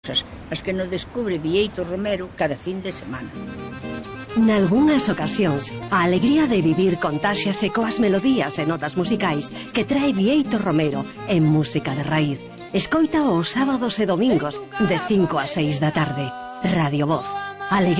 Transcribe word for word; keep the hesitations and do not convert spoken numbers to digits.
as que nos descubre Bieito Romero cada fin de semana. Nalgúnas ocasións, a alegría de vivir contáxiase coas melodías e notas musicais que trae Bieito Romero en Música de Raíz. Escoita os sábados e domingos de cinco a seis da tarde. Radio Voz. Alegría